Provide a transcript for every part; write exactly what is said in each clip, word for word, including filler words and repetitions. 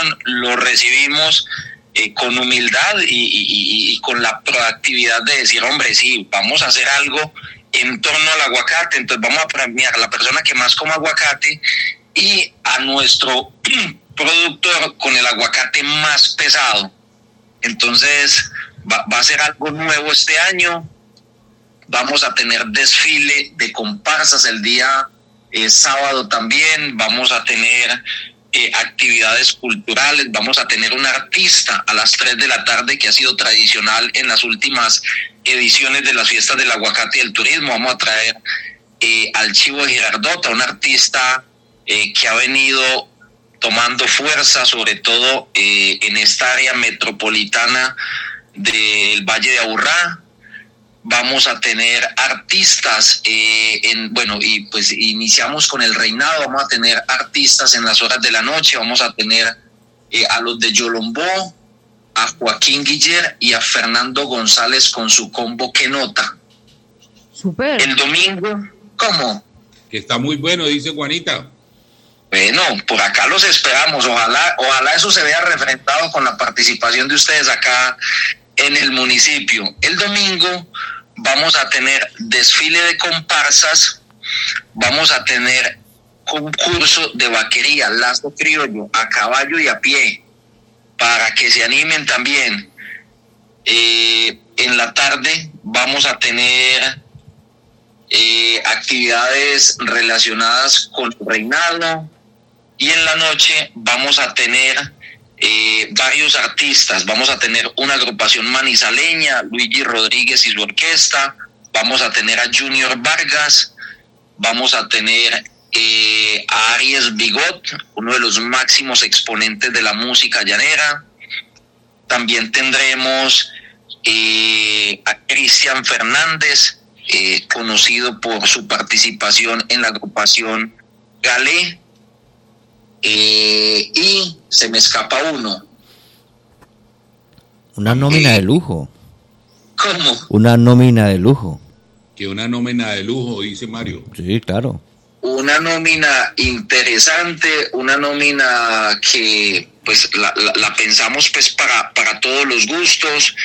invitación, lo recibimos eh, con humildad y, y, y con la proactividad de decir, hombre, sí, vamos a hacer algo en torno al aguacate, entonces vamos a premiar a la persona que más coma aguacate y a nuestro productor con el aguacate más pesado. Entonces va, va a ser algo nuevo este año. Vamos a tener desfile de comparsas el día eh, sábado también. Vamos a tener eh, actividades culturales. Vamos a tener un artista a las tres de la tarde que ha sido tradicional en las últimas ediciones de las fiestas del aguacate y el turismo. Vamos a traer eh, al Chivo de Girardota, un artista eh, que ha venido tomando fuerza, sobre todo eh, en esta área metropolitana del Valle de Aburrá. Vamos a tener artistas, eh, en bueno, y pues iniciamos con el reinado, vamos a tener artistas en las horas de la noche, vamos a tener eh, a los de Yolombó, a Joaquín Guiller y a Fernando González con su combo Que Nota. Súper. El domingo, ¿cómo? Que está muy bueno, dice Juanita. Bueno, por acá los esperamos, ojalá, ojalá eso se vea refrendado con la participación de ustedes acá en el municipio. El domingo vamos a tener desfile de comparsas, vamos a tener concurso de vaquería, lazo criollo, a caballo y a pie, para que se animen también. Eh, en la tarde vamos a tener eh, actividades relacionadas con el reinado y en la noche vamos a tener eh, varios artistas. Vamos a tener una agrupación manizaleña, Luigi Rodríguez y su orquesta, vamos a tener a Junior Vargas, vamos a tener eh, a Aries Bigot, uno de los máximos exponentes de la música llanera. También tendremos eh, a Cristian Fernández, eh, conocido por su participación en la agrupación Galé. Eh, y se me escapa uno. Una nómina eh, de lujo. ¿Cómo? Una nómina de lujo. Que una nómina de lujo, dice Mario. Sí, claro. Una nómina interesante, una nómina que pues la, la, la pensamos pues para, para todos los gustos.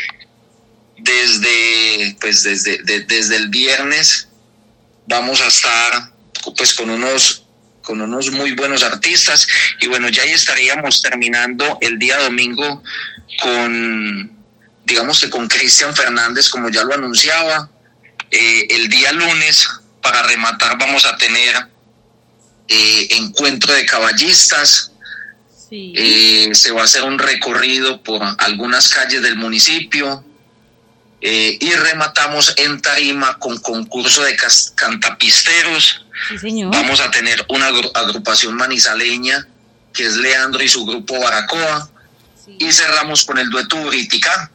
Desde pues desde, de, desde el viernes vamos a estar pues con unos con unos muy buenos artistas y bueno, ya ahí estaríamos terminando el día domingo con, digamos que con Cristian Fernández, como ya lo anunciaba. Eh, el día lunes, para rematar, vamos a tener eh, encuentro de caballistas. Sí. Eh, se va a hacer un recorrido por algunas calles del municipio. Eh, y rematamos en tarima con concurso de cas- cantapisteros. Sí, señor. Vamos a tener una agru- agrupación manizaleña que es Leandro y su grupo Baracoa. Sí. Y cerramos con el dueto Buritica.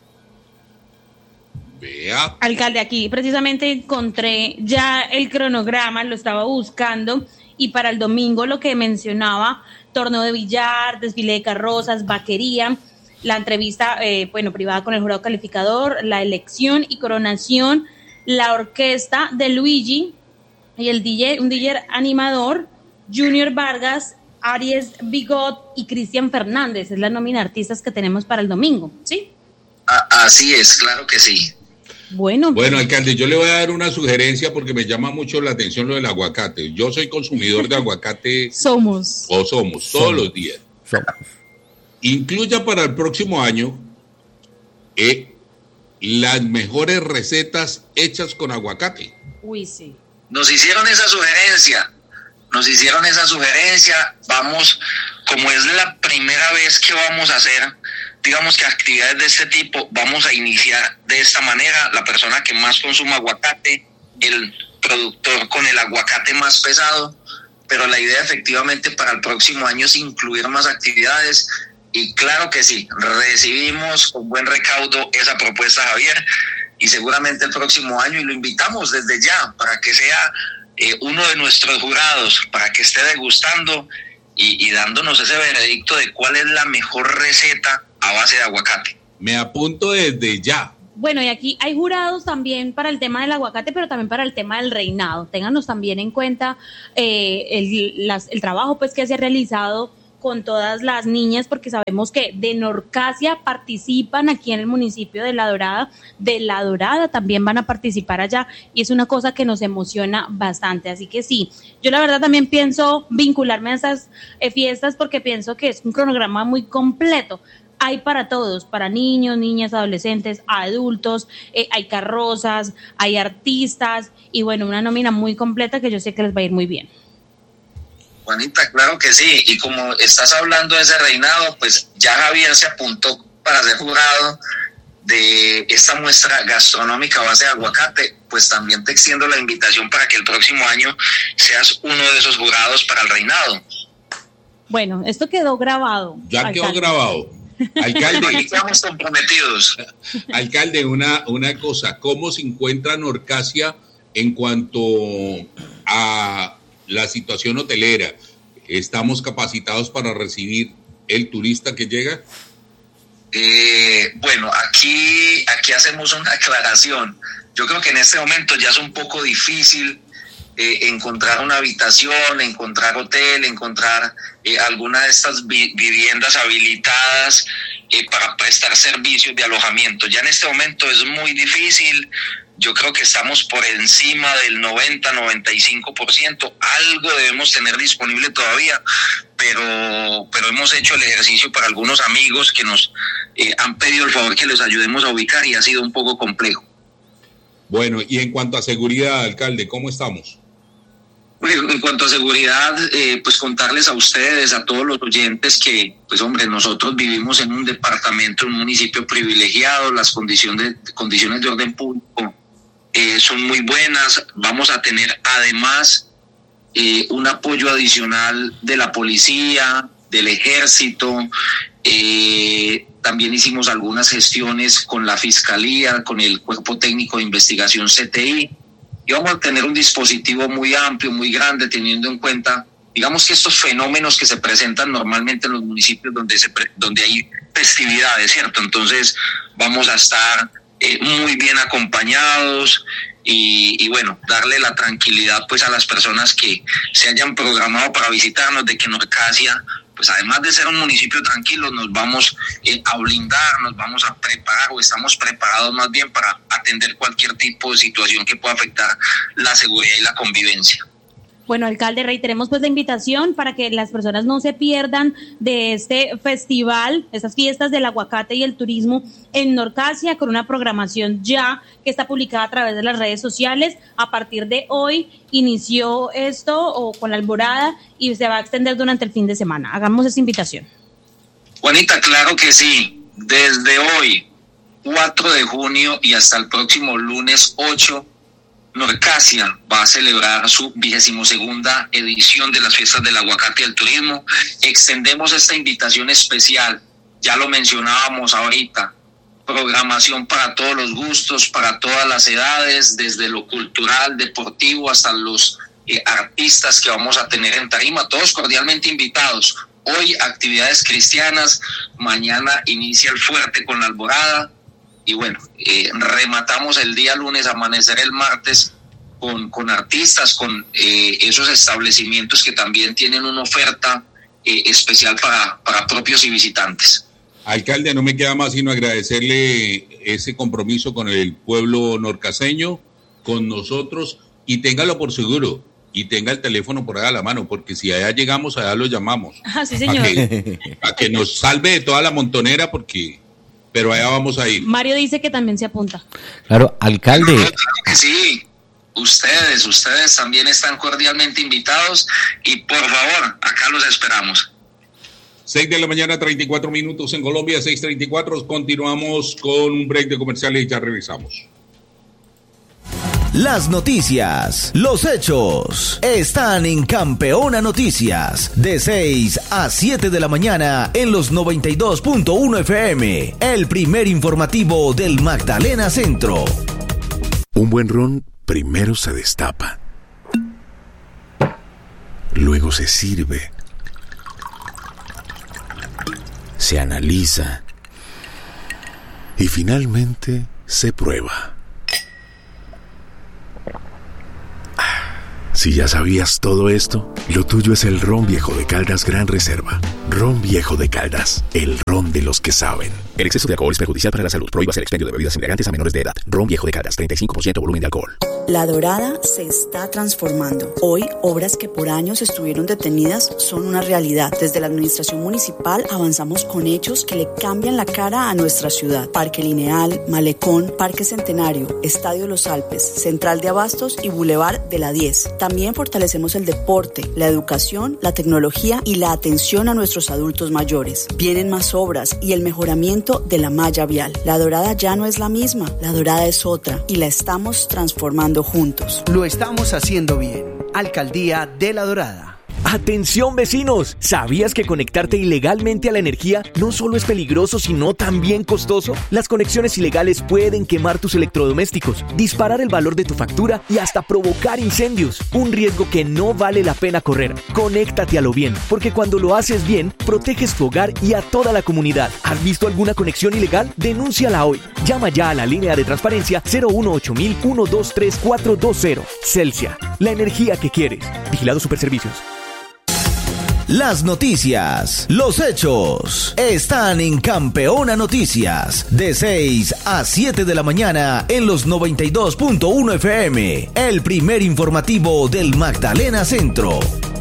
Vea. Alcalde, aquí precisamente encontré ya el cronograma, lo estaba buscando, y para el domingo lo que mencionaba, torneo de billar, desfile de carrozas, vaquería, la entrevista, eh, bueno, privada con el jurado calificador, la elección y coronación, la orquesta de Luigi y el D J, un D J animador, Junior Vargas, Aries Bigot y Cristian Fernández. Es la nómina de artistas que tenemos para el domingo, ¿sí? Ah, así es, claro que sí. Bueno, bueno, alcalde, yo le voy a dar una sugerencia porque me llama mucho la atención lo del aguacate. Yo soy consumidor de aguacate. Somos. O somos, todos somos. los días. Somos. Incluya para el próximo año eh, las mejores recetas hechas con aguacate. Uy, sí. Nos hicieron esa sugerencia, nos hicieron esa sugerencia. Vamos, como es la primera vez que vamos a hacer, digamos que actividades de este tipo, vamos a iniciar de esta manera. La persona que más consuma aguacate, el productor con el aguacate más pesado, pero la idea efectivamente para el próximo año es incluir más actividades. Y claro que sí, recibimos con buen recaudo esa propuesta, Javier, y seguramente el próximo año, y lo invitamos desde ya para que sea eh, uno de nuestros jurados, para que esté degustando y, y dándonos ese veredicto de cuál es la mejor receta a base de aguacate. Me apunto desde ya. Bueno, y aquí hay jurados también para el tema del aguacate, pero también para el tema del reinado. Ténganos también en cuenta eh, el, las, el trabajo pues que se ha realizado con todas las niñas, porque sabemos que de Norcasia participan aquí en el municipio de La Dorada, de La Dorada también van a participar allá, y es una cosa que nos emociona bastante. Así que sí, yo la verdad también pienso vincularme a esas eh, fiestas, porque pienso que es un cronograma muy completo. Hay para todos, para niños, niñas, adolescentes, adultos, eh, hay carrozas, hay artistas, y bueno, una nómina muy completa que yo sé que les va a ir muy bien. Juanita, claro que sí, y como estás hablando de ese reinado, pues ya Javier se apuntó para ser jurado de esta muestra gastronómica a base de aguacate, pues también te extiendo la invitación para que el próximo año seas uno de esos jurados para el reinado. Bueno, esto quedó grabado. Ya alcalde. Quedó grabado. Alcalde, aquí estamos comprometidos. Alcalde, una, una cosa, ¿cómo se encuentra Norcasia en cuanto a la situación hotelera? ¿Estamos capacitados para recibir el turista que llega? Eh, bueno, aquí, aquí hacemos una aclaración. Yo creo que en este momento ya es un poco difícil eh, encontrar una habitación, encontrar hotel, encontrar eh, alguna de estas vi- viviendas habilitadas eh, para prestar servicios de alojamiento. Ya en este momento es muy difícil. Yo creo que estamos por encima del noventa, noventa y cinco por ciento. Algo debemos tener disponible todavía, pero, pero hemos hecho el ejercicio para algunos amigos que nos eh, han pedido el favor que los ayudemos a ubicar, y ha sido un poco complejo. Bueno, y en cuanto a seguridad, alcalde, ¿cómo estamos? Bueno, en cuanto a seguridad, eh, pues contarles a ustedes, a todos los oyentes que, pues hombre, nosotros vivimos en un departamento, un municipio privilegiado, las condiciones, condiciones de orden público Eh, son muy buenas. Vamos a tener además eh, un apoyo adicional de la policía, del ejército. Eh, también hicimos algunas gestiones con la fiscalía, con el cuerpo técnico de investigación C T I, y vamos a tener un dispositivo muy amplio, muy grande, teniendo en cuenta, digamos, que estos fenómenos que se presentan normalmente en los municipios donde se pre- donde hay festividades, ¿cierto? Entonces vamos a estar Eh, muy bien acompañados y, y bueno, darle la tranquilidad pues a las personas que se hayan programado para visitarnos, de que Norcasia, pues además de ser un municipio tranquilo, nos vamos eh, a blindar, nos vamos a preparar, o estamos preparados más bien para atender cualquier tipo de situación que pueda afectar la seguridad y la convivencia. Bueno, alcalde, reiteremos pues la invitación para que las personas no se pierdan de este festival, estas fiestas del aguacate y el turismo en Norcasia, con una programación ya que está publicada a través de las redes sociales. A partir de hoy inició esto o con la alborada y se va a extender durante el fin de semana. Hagamos esa invitación. Juanita, claro que sí. Desde hoy, cuatro de junio y hasta el próximo lunes ocho, Norcasia va a celebrar su vigésimo segunda edición de las fiestas del aguacate y el turismo. Extendemos esta invitación especial, ya lo mencionábamos ahorita, programación para todos los gustos, para todas las edades, desde lo cultural, deportivo, hasta los eh, artistas que vamos a tener en tarima, todos cordialmente invitados. Hoy actividades cristianas, mañana inicia el fuerte con la alborada, y bueno, eh, rematamos el día lunes, amanecer el martes con, con artistas, con eh, esos establecimientos que también tienen una oferta eh, especial para, para propios y visitantes. Alcalde, no me queda más sino agradecerle ese compromiso con el pueblo norcaseño, con nosotros, y téngalo por seguro, y tenga el teléfono por ahí a la mano, porque si allá llegamos, allá lo llamamos. Ah, sí, señor. Para que, para que nos salve de toda la montonera, porque... pero allá vamos a ir. Mario dice que también se apunta. Claro, alcalde. No, claro que sí. Ustedes, ustedes también están cordialmente invitados, y por favor, acá los esperamos. seis de la mañana, treinta y cuatro minutos en Colombia, seis treinta y cuatro. Continuamos con un break de comerciales y ya regresamos. Las noticias, los hechos, están en Campeona Noticias, de seis a siete de la mañana en los noventa y dos punto uno F M, el primer informativo del Magdalena Centro. Un buen ron primero se destapa, luego se sirve, se analiza y finalmente se prueba. Si ya sabías todo esto, lo tuyo es el ron viejo de Caldas Gran Reserva. Ron viejo de Caldas, el ron de los que saben. El exceso de alcohol es perjudicial para la salud. Prohíbas el expendio de bebidas embriagantes a menores de edad. Ron viejo de Caldas, treinta y cinco por ciento volumen de alcohol. La Dorada se está transformando. Hoy, obras que por años estuvieron detenidas son una realidad. Desde la administración municipal avanzamos con hechos que le cambian la cara a nuestra ciudad. Parque Lineal, Malecón, Parque Centenario, Estadio Los Alpes, Central de Abastos y Boulevard de la diez. También fortalecemos el deporte, la educación, la tecnología y la atención a nuestros adultos mayores. Vienen más obras y el mejoramiento de la malla vial. La Dorada ya no es la misma, la Dorada es otra y la estamos transformando juntos. Lo estamos haciendo bien. Alcaldía de La Dorada. ¡Atención, vecinos! ¿Sabías que conectarte ilegalmente a la energía no solo es peligroso, sino también costoso? Las conexiones ilegales pueden quemar tus electrodomésticos, disparar el valor de tu factura y hasta provocar incendios. Un riesgo que no vale la pena correr. Conéctate a lo bien, porque cuando lo haces bien, proteges tu hogar y a toda la comunidad. ¿Has visto alguna conexión ilegal? Denúnciala hoy. Llama ya a la línea de transparencia cero uno ocho mil uno dos tres cuatro dos cero. Celsia, la energía que quieres. Vigilado Superservicios. Las noticias, los hechos, están en Campeona Noticias, de seis a siete de la mañana en los noventa y dos punto uno F M, el primer informativo del Magdalena Centro.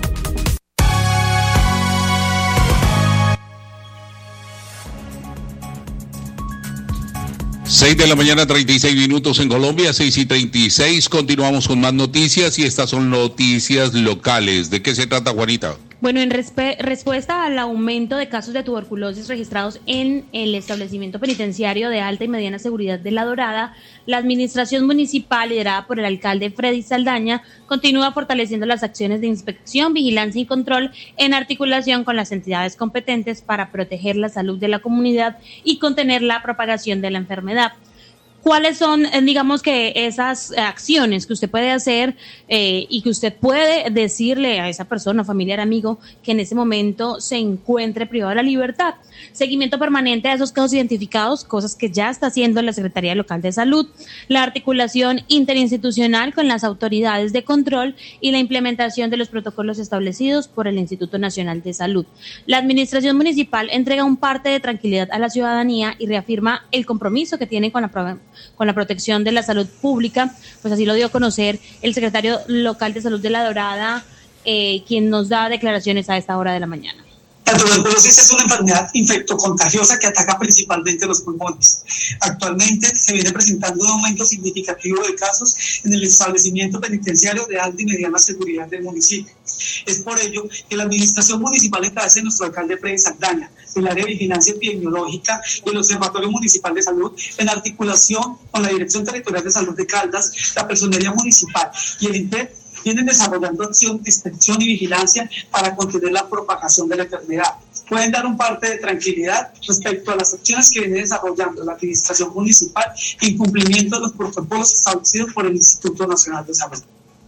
seis de la mañana, treinta y seis minutos en Colombia, seis y treinta y seis. Continuamos con más noticias y estas son noticias locales. ¿De qué se trata, Juanita? Bueno, en respe- respuesta al aumento de casos de tuberculosis registrados en el establecimiento penitenciario de alta y mediana seguridad de La Dorada, la administración municipal, liderada por el alcalde Freddy Saldaña, continúa fortaleciendo las acciones de inspección, vigilancia y control en articulación con las entidades competentes para proteger la salud de la comunidad y contener la propagación de la enfermedad. ¿Cuáles son, digamos que, esas acciones que usted puede hacer eh, y que usted puede decirle a esa persona, familiar, amigo, que en ese momento se encuentre privado de la libertad? Seguimiento permanente a esos casos identificados, cosas que ya está haciendo la Secretaría Local de Salud, la articulación interinstitucional con las autoridades de control y la implementación de los protocolos establecidos por el Instituto Nacional de Salud. La administración municipal entrega un parte de tranquilidad a la ciudadanía y reafirma el compromiso que tiene con la con la protección de la salud pública, pues así lo dio a conocer el secretario local de salud de La Dorada, eh, quien nos da declaraciones a esta hora de la mañana. La tuberculosis es una enfermedad infectocontagiosa que ataca principalmente los pulmones. Actualmente se viene presentando un aumento significativo de casos en el establecimiento penitenciario de alta y mediana seguridad del municipio. Es por ello que la administración municipal, en cabeza de nuestro alcalde Freddy Saldaña, el área de vigilancia epidemiológica y el Observatorio Municipal de Salud, en articulación con la Dirección Territorial de Salud de Caldas, la Personería Municipal y el INPEP, vienen desarrollando acción de inspección y vigilancia para contener la propagación de la enfermedad. Pueden dar un parte de tranquilidad respecto a las acciones que viene desarrollando la administración municipal en cumplimiento de los protocolos establecidos por el Instituto Nacional de Salud.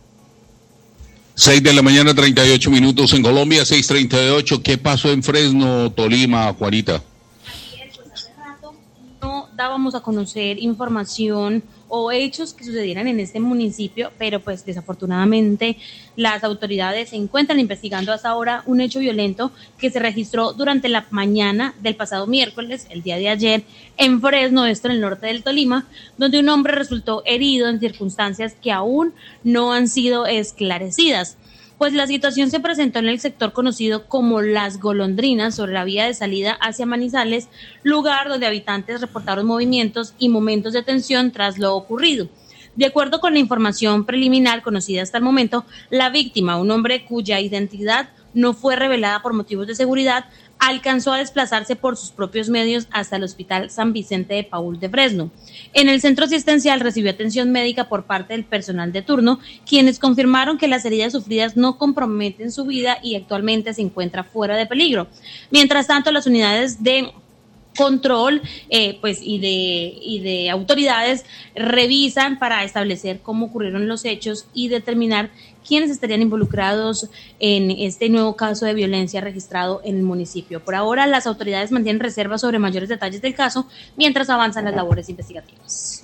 seis de la mañana, treinta y ocho minutos en Colombia, seis treinta y ocho. ¿Qué pasó en Fresno, Tolima, Juanita? Ayer, pues hace rato, no dábamos a conocer información o hechos que sucedieran en este municipio, pero pues desafortunadamente las autoridades se encuentran investigando hasta ahora un hecho violento que se registró durante la mañana del pasado miércoles, el día de ayer, en Fresno, esto en el norte del Tolima, donde un hombre resultó herido en circunstancias que aún no han sido esclarecidas. Pues la situación se presentó en el sector conocido como Las Golondrinas, sobre la vía de salida hacia Manizales, lugar donde habitantes reportaron movimientos y momentos de tensión tras lo ocurrido. De acuerdo con la información preliminar conocida hasta el momento, la víctima, un hombre cuya identidad no fue revelada por motivos de seguridad, alcanzó a desplazarse por sus propios medios hasta el Hospital San Vicente de Paúl de Fresno. En el centro asistencial recibió atención médica por parte del personal de turno, quienes confirmaron que las heridas sufridas no comprometen su vida y actualmente se encuentra fuera de peligro. Mientras tanto, las unidades de control eh, pues y de y de autoridades revisan para establecer cómo ocurrieron los hechos y determinar quiénes estarían involucrados en este nuevo caso de violencia registrado en el municipio. Por ahora, las autoridades mantienen reservas sobre mayores detalles del caso mientras avanzan las labores investigativas.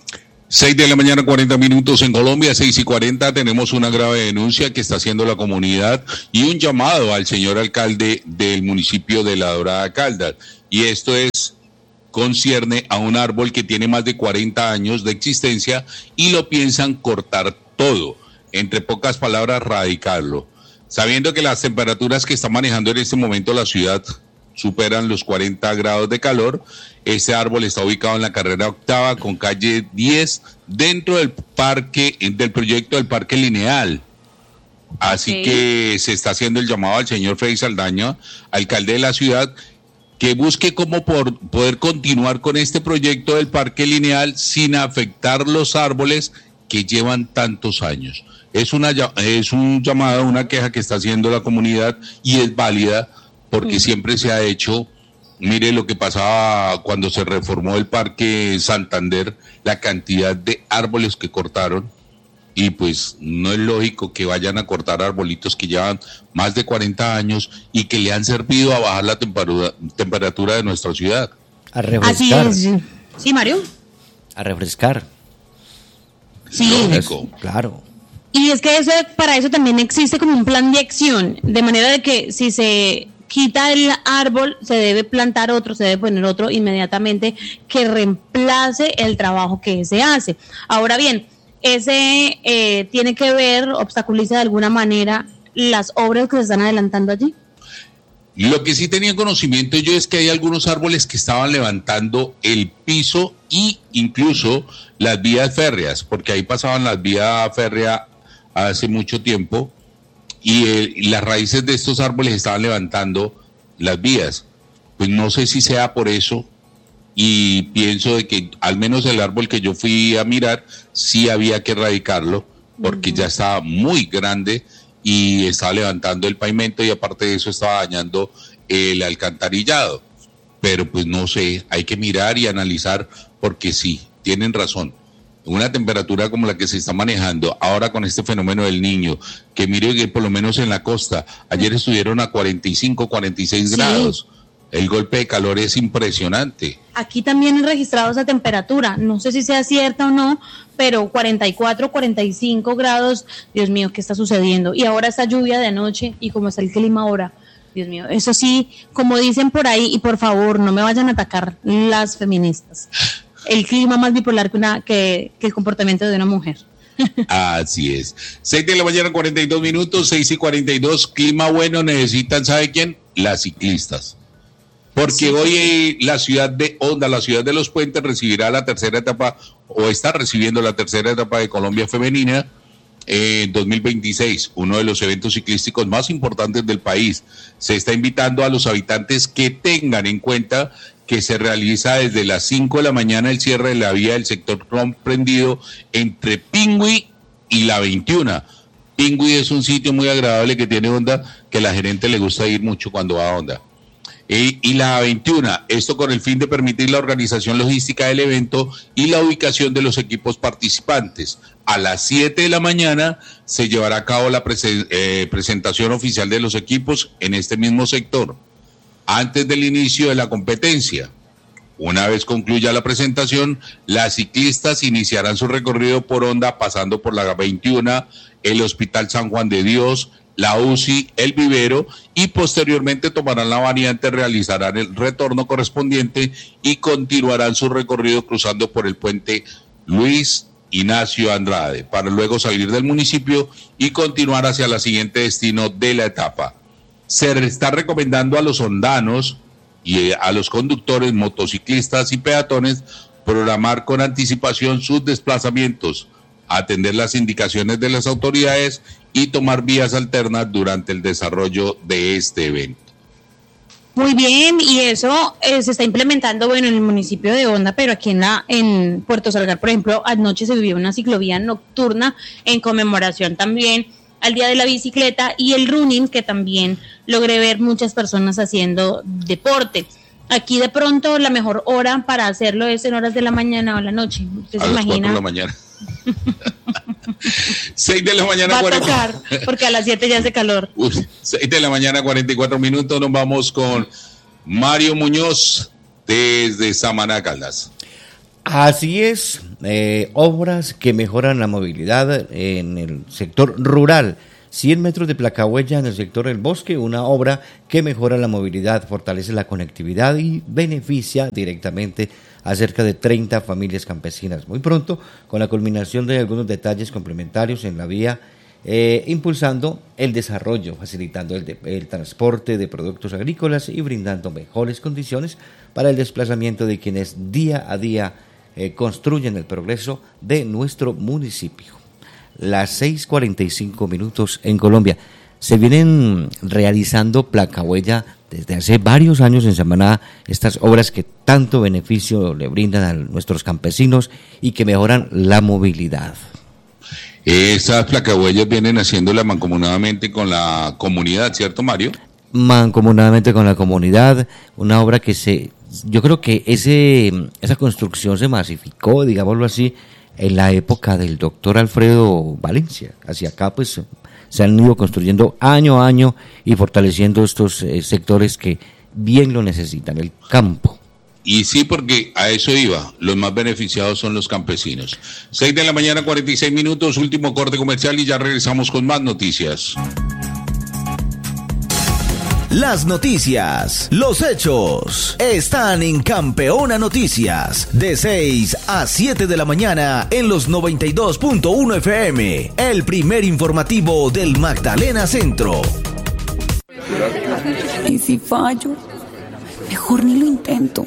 seis de la mañana, cuarenta minutos en Colombia, seis y cuarenta, tenemos una grave denuncia que está haciendo la comunidad y un llamado al señor alcalde del municipio de La Dorada, Caldas. Y esto es, concierne a un árbol que tiene más de cuarenta años de existencia y lo piensan cortar todo, entre pocas palabras, radicarlo. Sabiendo que las temperaturas que está manejando en este momento la ciudad superan los cuarenta grados de calor, este árbol está ubicado en la carrera octava con calle diez dentro del parque, del proyecto del Parque Lineal. Así okay. que se está haciendo el llamado al señor Freddy Saldaña, alcalde de la ciudad, que busque cómo por poder continuar con este proyecto del Parque Lineal sin afectar los árboles que llevan tantos años. Es una es un llamado, una queja que está haciendo la comunidad y es válida porque mm. siempre se ha hecho. Mire lo que pasaba cuando se reformó el Parque Santander, la cantidad de árboles que cortaron, y pues no es lógico que vayan a cortar arbolitos que llevan más de cuarenta años y que le han servido a bajar la temperatura, temperatura de nuestra ciudad. A refrescar. Así es. Sí, Mario. A refrescar. Sí. Lógico. Claro. Y es que eso, para eso también existe como un plan de acción, de manera de que si se quita el árbol, se debe plantar otro, se debe poner otro inmediatamente que reemplace el trabajo que se hace. Ahora bien, ese eh, tiene que ver, obstaculiza de alguna manera las obras que se están adelantando allí. Lo que sí tenía conocimiento yo es que hay algunos árboles que estaban levantando el piso y incluso las vías férreas, porque ahí pasaban las vías férreas hace mucho tiempo. Y, el, y las raíces de estos árboles estaban levantando las vías. Pues no sé si sea por eso, y pienso de que al menos el árbol que yo fui a mirar sí había que erradicarlo porque uh-huh. ya estaba muy grande y estaba levantando el pavimento y aparte de eso estaba dañando el alcantarillado. Pero pues no sé, hay que mirar y analizar porque sí, tienen razón. Una temperatura como la que se está manejando ahora con este fenómeno del Niño, que mire que por lo menos en la costa, ayer estuvieron a cuarenta y cinco, cuarenta y seis sí. grados. El golpe de calor es impresionante. Aquí también he registrado esa temperatura, no sé si sea cierta o no, pero cuarenta y cuatro, cuarenta y cinco grados, Dios mío, ¿qué está sucediendo? Y ahora esta lluvia de anoche y como está el clima ahora, Dios mío, eso sí, como dicen por ahí, y por favor, no me vayan a atacar las feministas. El clima más bipolar que, una, que, que el comportamiento de una mujer. Así es. seis de la mañana, cuarenta y dos minutos, seis y cuarenta y dos. Clima bueno necesitan, ¿sabe quién? Las ciclistas. Porque sí, hoy sí. la ciudad de Honda, la ciudad de Los Puentes, recibirá la tercera etapa, o está recibiendo la tercera etapa de Colombia Femenina en eh, dos mil veintiséis, uno de los eventos ciclísticos más importantes del país. Se está invitando a los habitantes que tengan en cuenta que se realiza desde las cinco de la mañana el cierre de la vía del sector comprendido entre Pingüi y la veintiuno. Pingüi es un sitio muy agradable que tiene Honda, que a la gerente le gusta ir mucho cuando va a Honda. Y, y la veintiuno, esto con el fin de permitir la organización logística del evento y la ubicación de los equipos participantes. A las siete de la mañana se llevará a cabo la presen- eh, presentación oficial de los equipos en este mismo sector, antes del inicio de la competencia. Una vez concluya la presentación, las ciclistas iniciarán su recorrido por Honda pasando por la veintiuno, el Hospital San Juan de Dios, la U C I, el Vivero, y posteriormente tomarán la variante, realizarán el retorno correspondiente y continuarán su recorrido cruzando por el puente Luis Ignacio Andrade, para luego salir del municipio y continuar hacia el siguiente destino de la etapa. Se está recomendando a los hondanos y a los conductores, motociclistas y peatones programar con anticipación sus desplazamientos, atender las indicaciones de las autoridades y tomar vías alternas durante el desarrollo de este evento. Muy bien, y eso eh, se está implementando, bueno, en el municipio de Honda, pero aquí en la en Puerto Salgar, por ejemplo, anoche se vivió una ciclovía nocturna en conmemoración también al Día de la Bicicleta y el running, que también logré ver muchas personas haciendo deporte. Aquí de pronto la mejor hora para hacerlo es en horas de la mañana o la noche. ¿Usted a se las imagina? cuatro de la mañana. seis de la mañana. Va a tocar, porque a las siete ya hace calor. Uy, seis de la mañana, cuarenta y cuatro minutos. Nos vamos con Mario Muñoz desde Samaná, Caldas. Así es, eh, obras que mejoran la movilidad en el sector rural. cien metros de placahuella en el sector del bosque, una obra que mejora la movilidad, fortalece la conectividad y beneficia directamente a cerca de treinta familias campesinas. Muy pronto, con la culminación de algunos detalles complementarios en la vía, eh, impulsando el desarrollo, facilitando el, de, el transporte de productos agrícolas y brindando mejores condiciones para el desplazamiento de quienes día a día eh, construyen el progreso de nuestro municipio. Las seis cuarenta y cinco minutos en Colombia. Se vienen realizando placahuella desde hace varios años en Samaná, estas obras que tanto beneficio le brindan a nuestros campesinos y que mejoran la movilidad. Estas placahuellas vienen haciéndola mancomunadamente con la comunidad, ¿cierto, Mario? Mancomunadamente con la comunidad, una obra que se, yo creo que ese, esa construcción se masificó, digámoslo así, en la época del doctor Alfredo Valencia. Hacia acá pues se han ido construyendo año a año y fortaleciendo estos eh, sectores que bien lo necesitan, el campo. Y sí, porque a eso iba, los más beneficiados son los campesinos. seis de la mañana, cuarenta y seis minutos, último corte comercial y ya regresamos con más noticias. Las noticias, los hechos, están en Campeona Noticias, de seis a siete de la mañana en los noventa y dos punto uno F M, el primer informativo del Magdalena Centro. ¿Y si fallo? Mejor ni lo intento.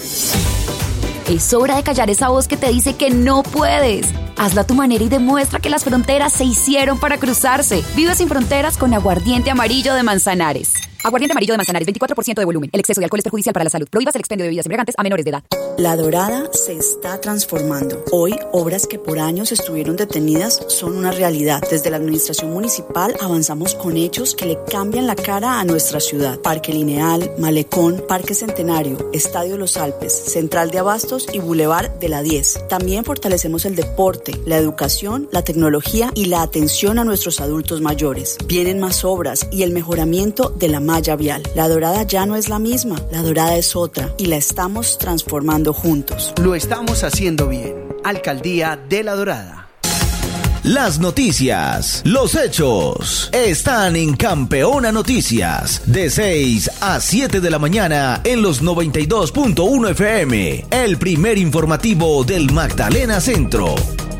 Es hora de callar esa voz que te dice que no puedes. Hazlo a tu manera y demuestra que las fronteras se hicieron para cruzarse. Vive sin fronteras con Aguardiente Amarillo de Manzanares. Aguardiente Amarillo de Manzanares, veinticuatro por ciento de volumen. El exceso de alcohol es perjudicial para la salud. Prohíbas el expendio de bebidas embriagantes a menores de edad. La Dorada se está transformando. Hoy, obras que por años estuvieron detenidas son una realidad. Desde la administración municipal avanzamos con hechos que le cambian la cara a nuestra ciudad. Parque Lineal, Malecón, Parque Centenario, Estadio Los Alpes, Central de Abastos y Boulevard de la diez. También fortalecemos el deporte, la educación, la tecnología y la atención a nuestros adultos mayores. Vienen más obras y el mejoramiento de la malla vial. La Dorada ya no es la misma, la Dorada es otra y la estamos transformando juntos. Lo estamos haciendo bien. Alcaldía de La Dorada. Las noticias, los hechos, están en Campeona Noticias, de seis a siete de la mañana en los noventa y dos punto uno F M, el primer informativo del Magdalena Centro.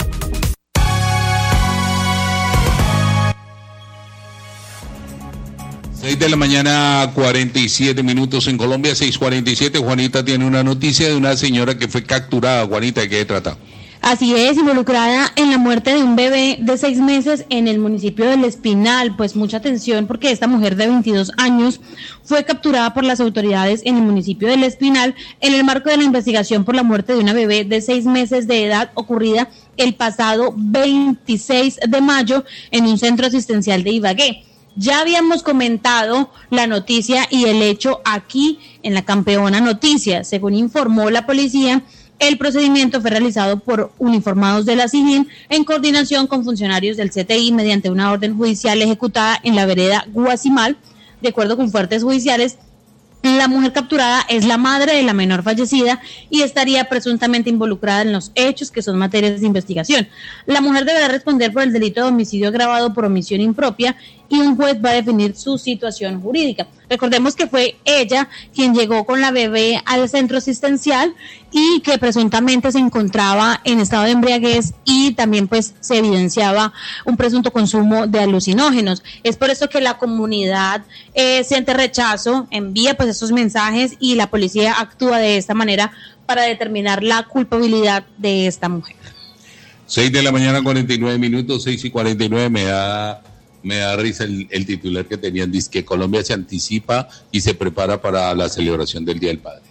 seis de la mañana, cuarenta y siete minutos en Colombia, seis cuarenta y siete. Juanita tiene una noticia de una señora que fue capturada. Juanita, ¿de qué trata? Así es, involucrada en la muerte de un bebé de seis meses en el municipio del Espinal. Pues mucha atención porque esta mujer de veintidós años fue capturada por las autoridades en el municipio del Espinal en el marco de la investigación por la muerte de una bebé de seis meses de edad ocurrida el pasado veintiséis de mayo en un centro asistencial de Ibagué. Ya habíamos comentado la noticia y el hecho aquí en la Campeona Noticias. Según informó la policía, el procedimiento fue realizado por uniformados de la SIJIN en coordinación con funcionarios del C T I mediante una orden judicial ejecutada en la vereda Guasimal. De acuerdo con fuentes judiciales, la mujer capturada es la madre de la menor fallecida y estaría presuntamente involucrada en los hechos que son materias de investigación. La mujer deberá responder por el delito de homicidio agravado por omisión impropia y un juez va a definir su situación jurídica. Recordemos que fue ella quien llegó con la bebé al centro asistencial y que presuntamente se encontraba en estado de embriaguez y también pues se evidenciaba un presunto consumo de alucinógenos. Es por eso que la comunidad eh, siente rechazo, envía pues esos mensajes y la policía actúa de esta manera para determinar la culpabilidad de esta mujer. seis de la mañana, cuarenta y nueve minutos, seis y cuarenta y nueve, me da... Me da risa el, el titular que tenían, dice que Colombia se anticipa y se prepara para la celebración del Día del Padre.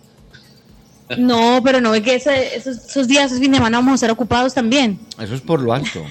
No, pero no ve que ese, esos, esos días, esos fines de semana vamos a estar ocupados también. Eso es por lo alto.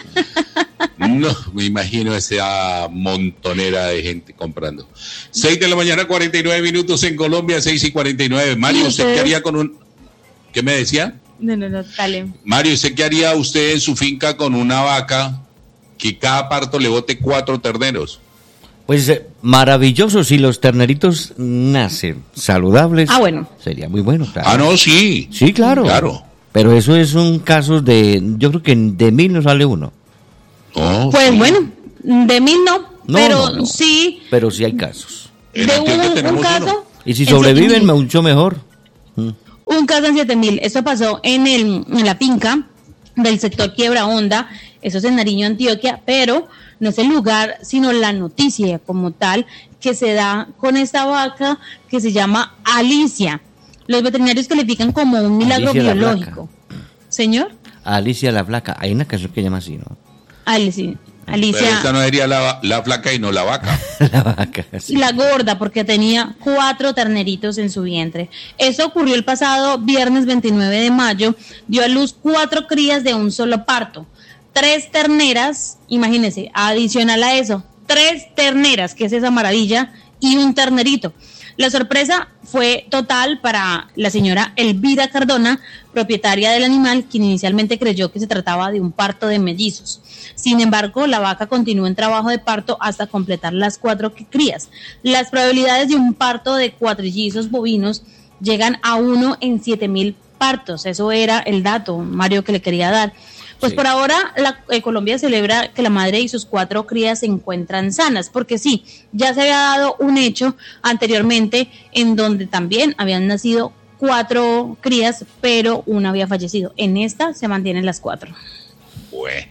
No, me imagino esa montonera de gente comprando. seis de la mañana, cuarenta y nueve minutos en Colombia, seis y cuarenta y nueve. Mario, ¿usted qué haría con un... ¿Qué me decía? No, no, no, dale. Mario, ¿usted qué haría usted en su finca con una vaca que cada parto le bote cuatro terneros? Pues eh, maravilloso, si los terneritos nacen saludables. Ah, bueno. Sería muy bueno, claro. Ah, no, sí. Sí, claro. Claro. Pero eso es un caso de, yo creo que de mil no sale uno. Oh, Pues sí. bueno, de mil no, No, pero no, no. sí, Pero sí hay casos. En de Antioquia un, tenemos un caso. uno. Y si en sobreviven, siete mil. mucho mejor. Mm. Un caso en siete mil. Esto pasó en, el, en la finca del sector Quiebra Honda. Eso es en Nariño, Antioquia, pero no es el lugar, sino la noticia como tal que se da con esta vaca que se llama Alicia. Los veterinarios califican como un milagro Alicia la biológico. Señor, Alicia la Flaca. Hay una canción que llama así, ¿no? Alicia. Pero Alicia. esta no sería la, la flaca y no la vaca. La vaca. sí. Y la gorda, porque tenía cuatro terneritos en su vientre. Eso ocurrió el pasado viernes veintinueve de mayo. Dio a luz cuatro crías de un solo parto. Tres terneras, imagínense, adicional a eso, tres terneras, que es esa maravilla, y un ternerito. La sorpresa fue total para la señora Elvira Cardona, propietaria del animal, quien inicialmente creyó que se trataba de un parto de mellizos. Sin embargo, la vaca continuó en trabajo de parto hasta completar las cuatro crías. Las probabilidades de un parto de cuatrillizos bovinos llegan a uno en siete mil partos. Eso era el dato, Mario, que le quería dar. Pues Sí. por ahora la, eh, Colombia celebra que la madre y sus cuatro crías se encuentran sanas, porque sí, ya se había dado un hecho anteriormente en donde también habían nacido cuatro crías, pero una había fallecido. En esta se mantienen las cuatro. Bueno.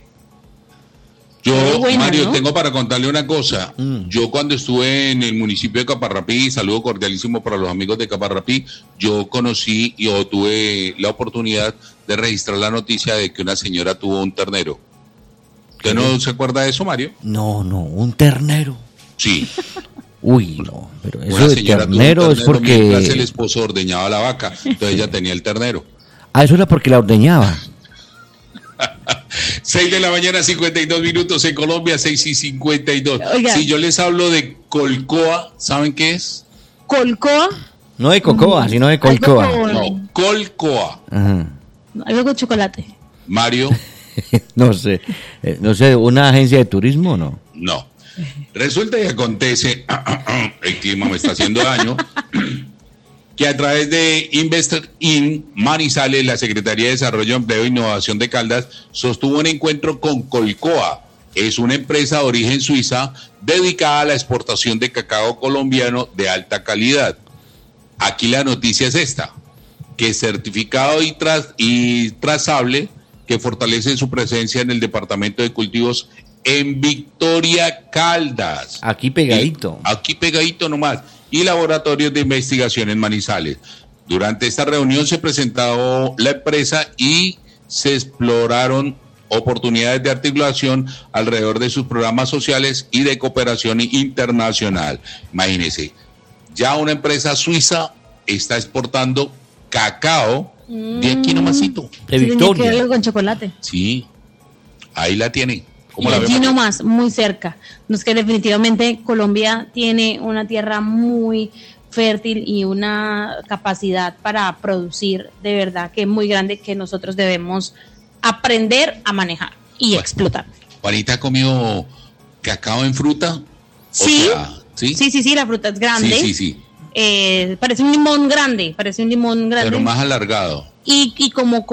Yo, Qué bueno, Mario, ¿no? tengo para contarle una cosa. Mm. Yo cuando estuve en el municipio de Caparrapí, saludo cordialísimo para los amigos de Caparrapí, yo conocí y o tuve la oportunidad de registrar la noticia de que una señora tuvo un ternero. ¿Usted no se acuerda de eso, Mario? No, no, un ternero. Sí. Uy, no, pero eso Una de señora tuvo un ternero es ternero mientras el porque... esposo ordeñaba la vaca, entonces ella tenía el ternero. Ah, eso era porque la ordeñaba. seis de la mañana, cincuenta y dos minutos en Colombia, seis y cincuenta y dos. Oiga. Si yo les hablo de Colcoa, ¿saben qué es? Colcoa, No de cocoa, sino de colcoa. algo con, No, Colcoa. Ajá. algo con chocolate. Mario, No sé, eh, no sé, ¿una agencia de turismo o no? no. Resulta y acontece, el clima me está haciendo daño, que a través de Investor in Manizales, la Secretaría de Desarrollo, Empleo e Innovación de Caldas sostuvo un encuentro con Colcoa. Es una empresa de origen suiza dedicada a la exportación de cacao colombiano de alta calidad. Aquí la noticia es esta, que certificado y, tras, y trazable que fortalece su presencia en el Departamento de Cultivos en Victoria, Caldas. Aquí pegadito. Y- aquí pegadito nomás. Y laboratorios de investigación en Manizales. Durante esta reunión se presentó la empresa y se exploraron oportunidades de articulación alrededor de sus programas sociales y de cooperación internacional. Imagínense, ya una empresa suiza está exportando cacao de aquí nomasito. De Sí, tenía que ver Victoria. algo con chocolate. Sí, ahí la tiene. Y ¿Cómo la ve, allí María? nomás, muy cerca. No es que definitivamente Colombia tiene una tierra muy fértil y una capacidad para producir de verdad que es muy grande, que nosotros debemos aprender a manejar y Bueno. explotar. Juanita ha comido cacao en fruta. O Sí. sea, ¿sí? Sí, sí, sí, la fruta es grande. Sí, sí, sí. Eh, parece un limón grande, parece un limón grande. Pero más alargado. y, y como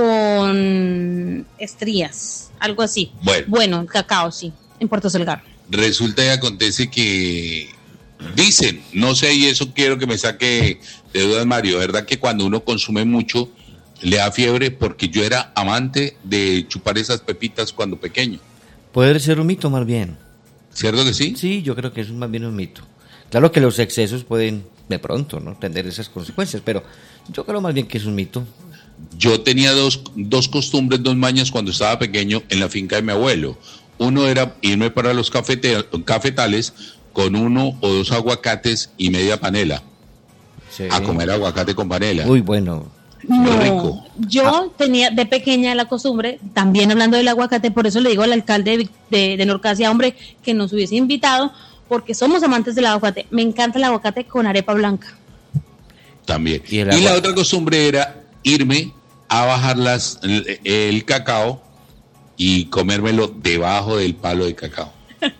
con estrías, algo así. Bueno. Bueno, el cacao, sí, en Puerto Selgar. Resulta y acontece que dicen, no sé, y eso quiero que me saque de dudas, Mario, ¿verdad que cuando uno consume mucho le da fiebre? Porque yo era amante de chupar esas pepitas cuando pequeño. Puede ser un mito más bien. ¿Cierto que sí? Sí, yo creo que es más bien un mito. Claro que los excesos pueden de pronto no tener esas consecuencias, pero yo creo más bien que es un mito. Yo tenía dos, dos costumbres, dos mañas cuando estaba pequeño en la finca de mi abuelo. Uno era irme para los cafete- cafetales con uno o dos aguacates y media panela. Sí. A comer aguacate con panela. Muy bueno. No, rico. yo tenía de pequeña la costumbre, también hablando del aguacate, por eso le digo al alcalde de, de, de Norcasia, hombre, que nos hubiese invitado, porque somos amantes del aguacate. Me encanta el aguacate con arepa blanca. También. Y Y, el la agua. otra costumbre era irme a bajar las, el, el cacao y comérmelo debajo del palo de cacao.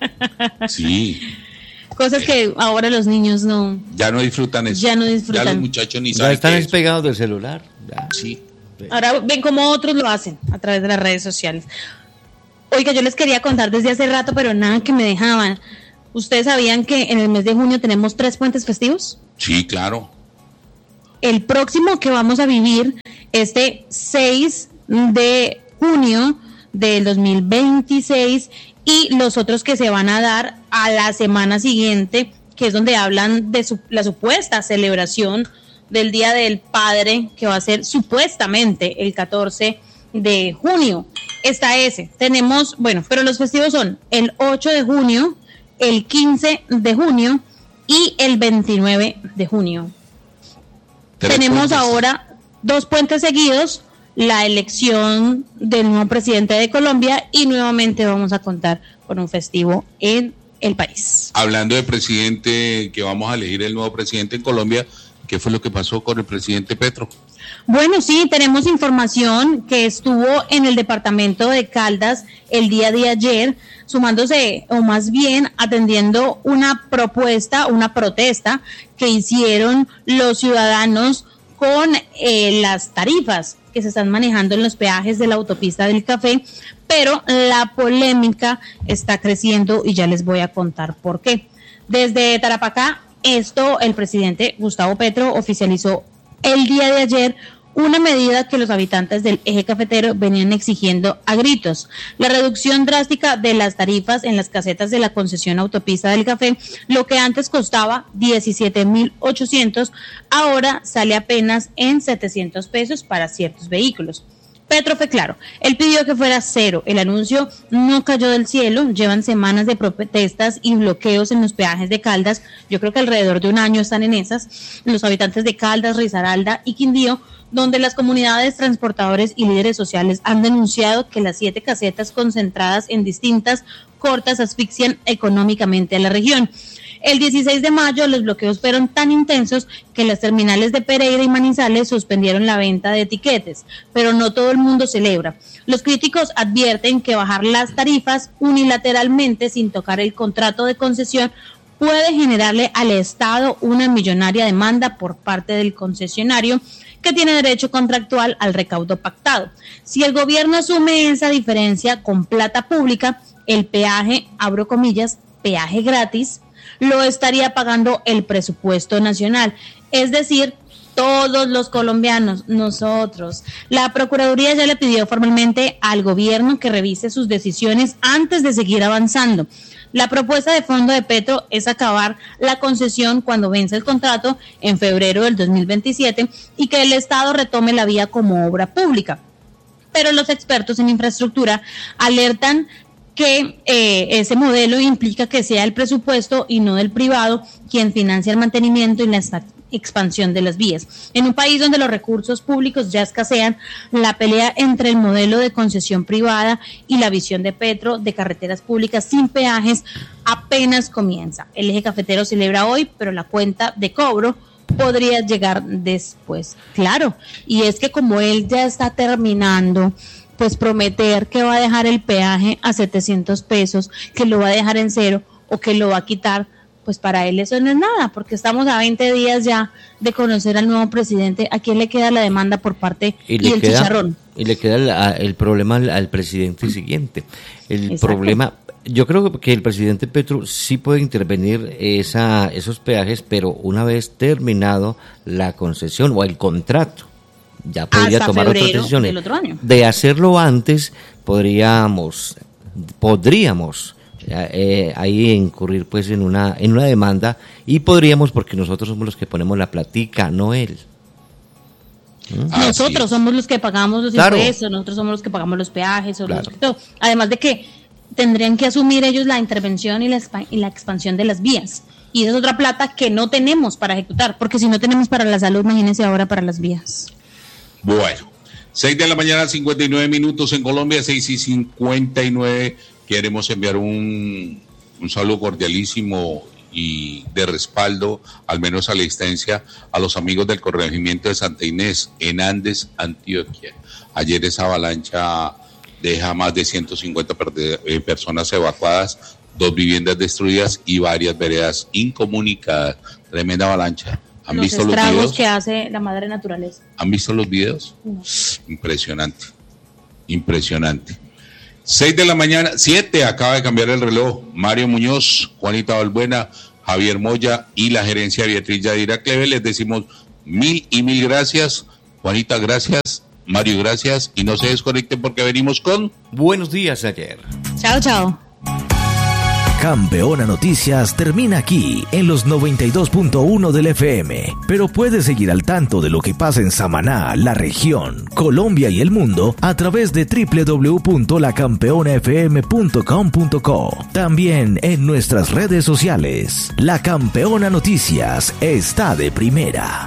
Sí, Cosas que ahora los niños no, ya no disfrutan eso. Ya no disfrutan. Ya los muchachos ni Ya saben están qué es. despegados del celular. Ya. Sí. Ahora ven cómo otros lo hacen a través de las redes sociales. Oiga, yo les quería contar desde hace rato, pero nada que me dejaban. ¿Ustedes sabían que en el mes de junio tenemos tres puentes festivos? Sí, claro. El próximo que vamos a vivir, este seis de junio del dos mil veintiséis, y los otros que se van a dar a la semana siguiente, que es donde hablan de su, la supuesta celebración del Día del Padre, que va a ser supuestamente el catorce de junio. Está ese. Tenemos, bueno, pero los festivos son el ocho de junio, el quince de junio y el veintinueve de junio. Tres Tenemos puentes. Ahora dos puentes seguidos, la elección del nuevo presidente de Colombia, y nuevamente vamos a contar con un festivo en el país. Hablando de presidente, que vamos a elegir el nuevo presidente en Colombia, ¿qué fue lo que pasó con el presidente Petro? Bueno, sí, tenemos información que estuvo en el departamento de Caldas el día de ayer, sumándose, o más bien atendiendo una propuesta, una protesta que hicieron los ciudadanos con eh, las tarifas que se están manejando en los peajes de la autopista del Café, pero la polémica está creciendo y ya les voy a contar por qué. Desde Tarapacá, esto el presidente Gustavo Petro oficializó el día de ayer una medida que los habitantes del eje cafetero venían exigiendo a gritos: la reducción drástica de las tarifas en las casetas de la concesión autopista del Café. Lo que antes costaba diecisiete mil ochocientos, ahora sale apenas en setecientos pesos para ciertos vehículos. Petro fue claro, él pidió que fuera cero, el anuncio no cayó del cielo, llevan semanas de protestas y bloqueos en los peajes de Caldas, yo creo que alrededor de un año están en esas, los habitantes de Caldas, Risaralda y Quindío, donde las comunidades, transportadores y líderes sociales han denunciado que las siete casetas concentradas en distintas cortas asfixian económicamente a la región. El dieciséis de mayo los bloqueos fueron tan intensos que las terminales de Pereira y Manizales suspendieron la venta de etiquetes, pero no todo el mundo celebra. Los críticos advierten que bajar las tarifas unilateralmente sin tocar el contrato de concesión puede generarle al Estado una millonaria demanda por parte del concesionario, que tiene derecho contractual al recaudo pactado. Si el gobierno asume esa diferencia con plata pública, el peaje, abro comillas, peaje gratis, lo estaría pagando el presupuesto nacional, es decir, todos los colombianos, nosotros. La Procuraduría ya le pidió formalmente al gobierno que revise sus decisiones antes de seguir avanzando. La propuesta de fondo de Petro es acabar la concesión cuando vence el contrato en febrero del dos mil veintisiete y que el Estado retome la vía como obra pública. Pero los expertos en infraestructura alertan que eh, ese modelo implica que sea el presupuesto y no del privado quien financia el mantenimiento y la expansión de las vías. En un país donde los recursos públicos ya escasean, la pelea entre el modelo de concesión privada y la visión de Petro de carreteras públicas sin peajes apenas comienza. El eje cafetero celebra hoy, pero la cuenta de cobro podría llegar después. Claro, y es que como él ya está terminando, pues prometer que va a dejar el peaje a setecientos pesos, que lo va a dejar en cero o que lo va a quitar, pues para él eso no es nada, porque estamos a veinte días ya de conocer al nuevo presidente. ¿A quién le queda la demanda por parte y, y el queda, chicharrón? Y le queda el, el problema al, al presidente siguiente. El Exacto. problema, yo creo que el presidente Petro sí puede intervenir esa, esos peajes, pero una vez terminado la concesión o el contrato, ya podría Hasta tomar otras decisiones. Del otro año. De hacerlo antes, podríamos, podríamos eh, ahí incurrir pues en una, en una demanda, y podríamos porque nosotros somos los que ponemos la platica, no él. ¿Mm? Nosotros somos los que pagamos los claro. impuestos, nosotros somos los que pagamos los peajes, o claro. los, además de que tendrían que asumir ellos la intervención y la, y la expansión de las vías. Y esa es otra plata que no tenemos para ejecutar, porque si no tenemos para la salud, imagínense ahora para las vías. Bueno, seis de la mañana, cincuenta y nueve minutos en Colombia, seis y cincuenta y nueve. Queremos enviar un, un saludo cordialísimo y de respaldo, al menos a la distancia, a los amigos del corregimiento de Santa Inés, en Andes, Antioquia. Ayer esa avalancha deja más de ciento cincuenta personas evacuadas, dos viviendas destruidas y varias veredas incomunicadas. Tremenda avalancha. ¿Han los visto los estragos videos? que hace la madre naturaleza. ¿Han visto los videos? No. Impresionante, impresionante. Seis de la mañana, siete, acaba de cambiar el reloj. Mario Muñoz, Juanita Balbuena, Javier Moya y la gerencia Beatriz Yadira Cleve, les decimos mil y mil gracias. Juanita, gracias. Mario, gracias. Y no se desconecten porque venimos con... Buenos días ayer. Chao, chao. Campeona Noticias termina aquí en los noventa y dos punto uno del F M, pero puedes seguir al tanto de lo que pasa en Samaná, la región, Colombia y el mundo a través de doble u doble u doble u punto la campeona f m punto com punto co. También en nuestras redes sociales. La Campeona Noticias está de primera.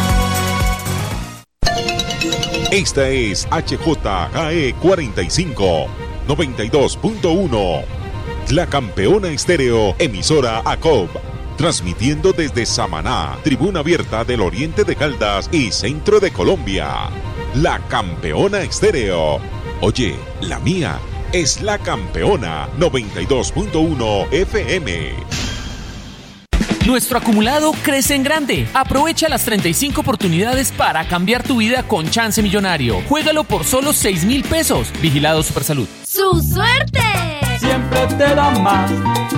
Esta es H J K E cuarenta y cinco, noventa y dos punto uno. La Campeona Estéreo, emisora A C O B, transmitiendo desde Samaná, tribuna abierta del oriente de Caldas y centro de Colombia. La Campeona Estéreo. Oye, la mía es La Campeona, noventa y dos punto uno F M. Nuestro acumulado crece en grande. Aprovecha las treinta y cinco oportunidades para cambiar tu vida con Chance Millonario. Juégalo por solo seis mil pesos. Vigilado Supersalud. ¡Su suerte! Siempre te da más.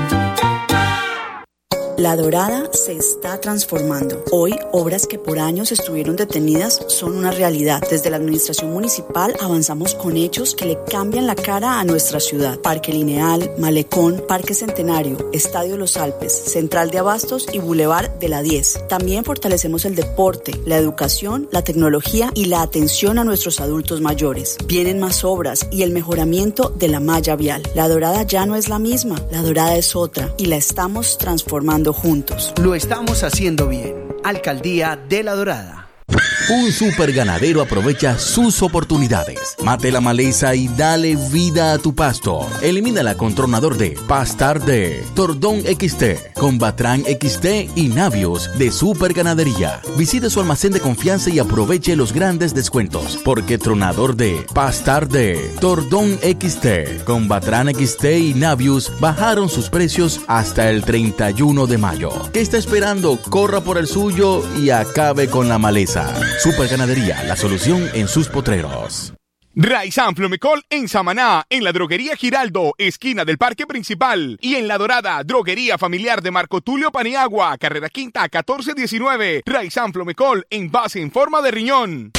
La Dorada se está transformando. Hoy, obras que por años estuvieron detenidas son una realidad. Desde la administración municipal avanzamos con hechos que le cambian la cara a nuestra ciudad. Parque Lineal, Malecón, Parque Centenario, Estadio Los Alpes, Central de Abastos y Boulevard de la diez. También fortalecemos el deporte, la educación, la tecnología y la atención a nuestros adultos mayores. Vienen más obras y el mejoramiento de la malla vial. La Dorada ya no es la misma, la Dorada es otra y la estamos transformando juntos. Lo estamos haciendo bien. Alcaldía de La Dorada. Un super ganadero aprovecha sus oportunidades. Mate la maleza y dale vida a tu pasto. Elimínala con tronador de Pastar de Tordón X T, con Batran X T y Navios de Super Ganadería. Visite su almacén de confianza y aproveche los grandes descuentos, porque tronador de Pastar de Tordón X T, con Batran X T y Navios bajaron sus precios hasta el treinta y uno de mayo. ¿Qué está esperando? Corra por el suyo y acabe con la maleza. Super Ganadería, la solución en sus potreros. Raizán Flomecol en Samaná, en la droguería Giraldo, esquina del Parque Principal, y en La Dorada, droguería familiar de Marco Tulio Paniagua, carrera quinta catorce diecinueve. Raizán Flomecol, envase en forma de riñón.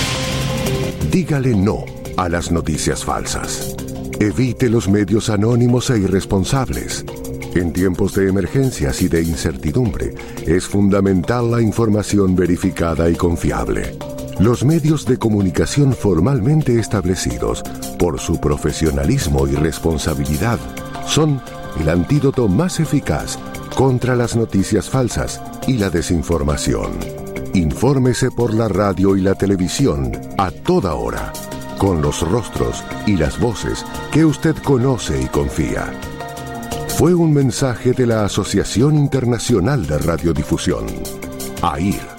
Dígale no a las noticias falsas. Evite los medios anónimos e irresponsables. En tiempos de emergencias y de incertidumbre, es fundamental la información verificada y confiable. Los medios de comunicación formalmente establecidos, por su profesionalismo y responsabilidad, son el antídoto más eficaz contra las noticias falsas y la desinformación. Infórmese por la radio y la televisión a toda hora, con los rostros y las voces que usted conoce y confía. Fue un mensaje de la Asociación Internacional de Radiodifusión, A I R.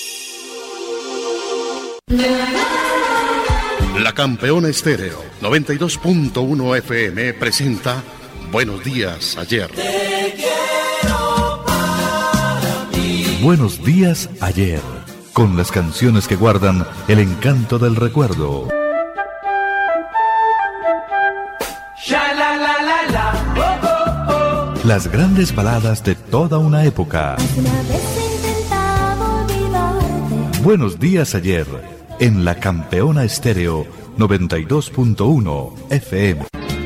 La Campeona Estéreo noventa y dos punto uno F M presenta Buenos Días Ayer. Buenos Días Ayer, con las canciones que guardan el encanto del recuerdo. Las grandes baladas de toda una época. Buenos Días Ayer, en La Campeona Estéreo noventa y dos punto uno F M.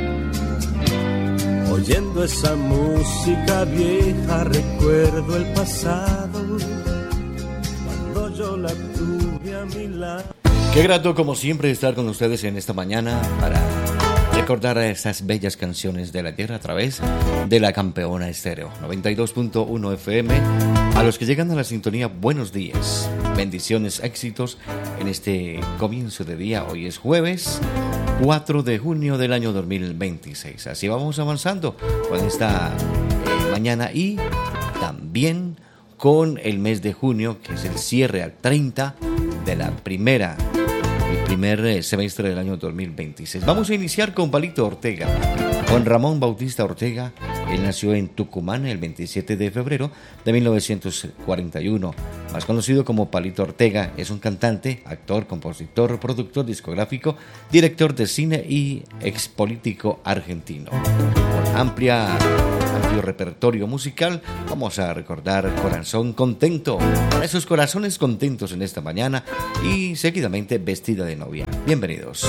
Oyendo esa música vieja recuerdo el pasado, cuando yo la tuve a mi lado. Qué grato como siempre estar con ustedes en esta mañana para recordar a esas bellas canciones de la tierra a través de La Campeona Estéreo noventa y dos punto uno F M. A los que llegan a la sintonía, buenos días, bendiciones, éxitos en este comienzo de día. Hoy es jueves cuatro de junio del año dos mil veintiséis. Así vamos avanzando con esta eh, mañana y también con el mes de junio, que es el cierre al treinta de la primera el primer semestre del año dos mil veintiséis. Vamos a iniciar con Palito Ortega, con Ramón Bautista Ortega. Él nació en Tucumán el veintisiete de febrero de mil novecientos cuarenta y uno. más conocido como Palito Ortega. Es un cantante, actor, compositor, productor discográfico, director de cine y expolítico argentino. Con amplia, amplio repertorio musical, vamos a recordar Corazón Contento, para esos corazones contentos en esta mañana y seguidamente Vestida de Novia. Bienvenidos.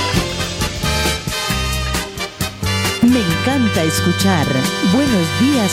Me encanta escuchar Buenos Días